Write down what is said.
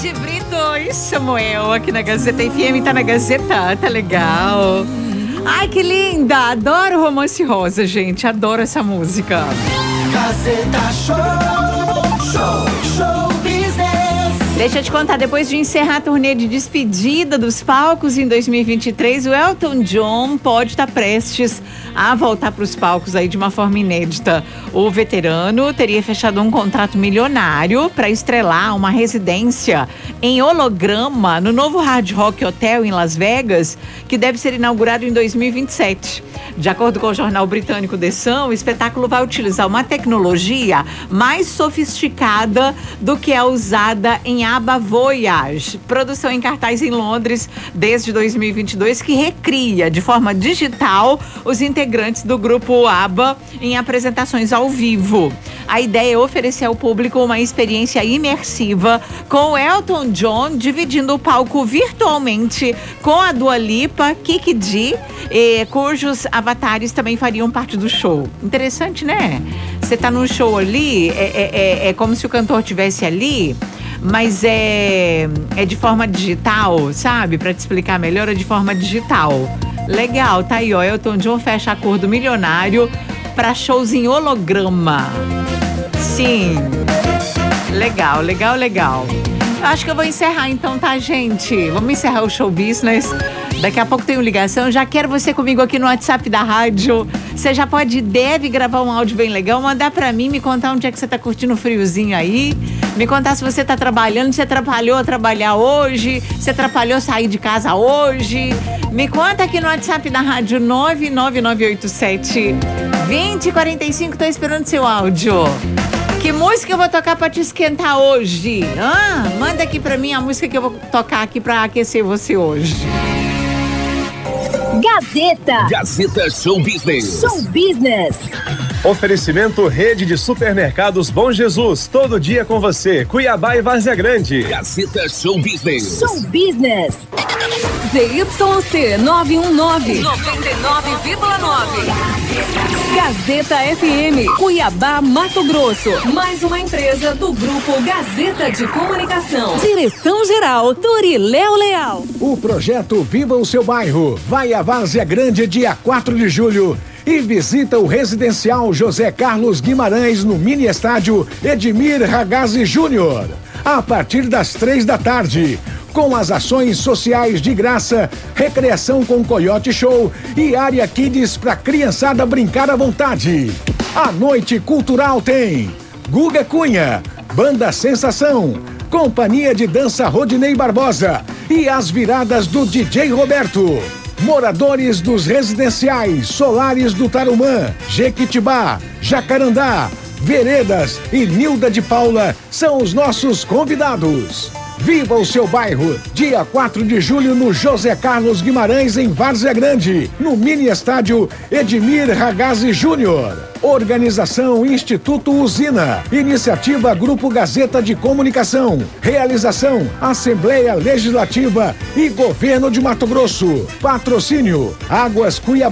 de Brito e Samuel aqui na Gazeta FM, tá na Gazeta, tá legal. Ai, que linda, adoro Romance Rosa, gente, adoro essa música. Gazeta Show Business. Deixa eu te contar, depois de encerrar a turnê de despedida dos palcos em 2023, o Elton John pode estar prestes a voltar para os palcos aí de uma forma inédita. O veterano teria fechado um contrato milionário para estrelar uma residência em holograma no novo Hard Rock Hotel em Las Vegas, que deve ser inaugurado em 2027. De acordo com o jornal britânico The Sun, o espetáculo vai utilizar uma tecnologia mais sofisticada do que a usada em ABBA Voyage, produção em cartaz em Londres desde 2022, que recria de forma digital os integrantes do grupo ABBA em apresentações ao vivo. A ideia é oferecer ao público uma experiência imersiva com o Elton John dividindo o palco virtualmente com a Dua Lipa, Kiki D, cujos avatares também fariam parte do show. Interessante, né? Você tá num show ali, é como se o cantor estivesse ali, mas é de forma digital, sabe? Pra te explicar melhor, é de forma digital. Legal, tá aí, ó. Elton John fecha acordo milionário pra shows em holograma. Sim. Legal. Acho que eu vou encerrar então, tá, gente? Vamos encerrar o show business. Daqui a pouco tem uma ligação. Já quero você comigo aqui no WhatsApp da rádio. Você já deve gravar um áudio bem legal, mandar pra mim, me contar onde é que você tá curtindo o friozinho aí. Me contar se você tá trabalhando, se atrapalhou a trabalhar hoje, se atrapalhou sair de casa hoje. Me conta aqui no WhatsApp da rádio 99987-2045. Tô esperando seu áudio. Que música eu vou tocar pra te esquentar hoje? Manda aqui pra mim a música que eu vou tocar aqui pra aquecer você hoje. Gazeta Show Business. Oferecimento Rede de Supermercados Bom Jesus, todo dia com você, Cuiabá e Várzea Grande. Gazeta Show Business. ZYC 919, 99,9. Gazeta FM, Cuiabá, Mato Grosso. Mais uma empresa do Grupo Gazeta de Comunicação. Direção-geral, Doriléu Leal. O projeto Viva o Seu Bairro vai à Várzea Grande dia 4 de julho e visita o residencial José Carlos Guimarães no mini estádio Edmir Ragazzi Júnior, a partir das 3 da tarde. Com as ações sociais de graça, recreação com Coyote Show e área Kids para criançada brincar à vontade. A noite cultural tem Guga Cunha, Banda Sensação, Companhia de Dança Rodinei Barbosa e as viradas do DJ Roberto. Moradores dos residenciais Solares do Tarumã, Jequitibá, Jacarandá, Veredas e Nilda de Paula são os nossos convidados. Viva o seu bairro, dia 4 de julho no José Carlos Guimarães, em Várzea Grande, no mini estádio Edmir Ragazzi Júnior. Organização Instituto Usina. Iniciativa Grupo Gazeta de Comunicação. Realização Assembleia Legislativa e Governo de Mato Grosso. Patrocínio Águas Cuiabá.